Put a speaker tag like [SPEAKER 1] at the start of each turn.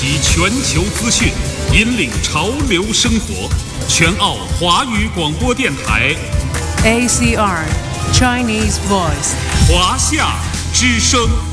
[SPEAKER 1] 集全球资讯，引领潮流生活。全澳华语广播电台
[SPEAKER 2] ACR Chinese Voice
[SPEAKER 1] 华夏之声。